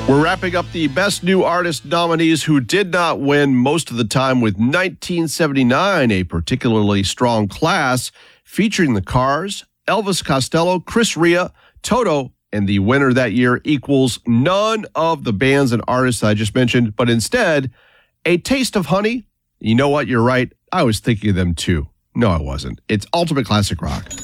We're wrapping up the Best New Artist nominees who did not win most of the time with 1979, a particularly strong class featuring the Cars, Elvis Costello, Chris Rea, Toto, and the winner that year equals none of the bands and artists I just mentioned, but instead, A Taste of Honey. You know what? You're right. I was thinking of them too. No, I wasn't. It's Ultimate Classic Rock.